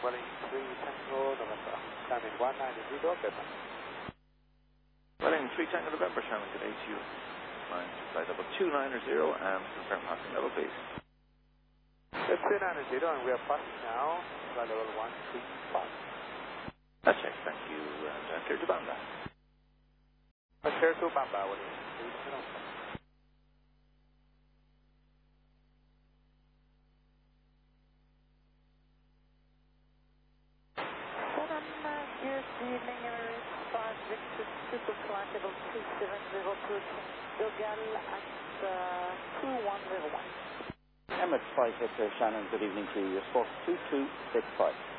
Welling 3 Tango November. Shannon 190, goodbye. Welling 3 Tango November, Shannon at HU. Line to flight level 290 and confirm passing level, please. That's 290 and we are passing now, flight level 135. That's it, thank you, and clear to Banda. Clear to Banda, Welling 3 Tango November. Good evening, Emirates 5 Victor Super Flight level 2702 Dogal at 2101. Emirates 5 Victor Shannon, good evening to you. Your sport 2265.